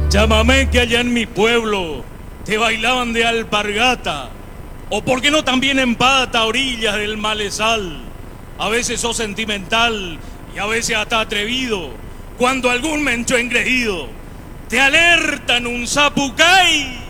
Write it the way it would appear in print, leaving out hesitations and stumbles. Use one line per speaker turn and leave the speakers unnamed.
Llámame que allá en mi pueblo te bailaban de alpargata, o por qué no también en pata a orillas del malezal. A veces sos sentimental y a veces hasta atrevido, cuando algún mencho engreído te alerta en un zapucay.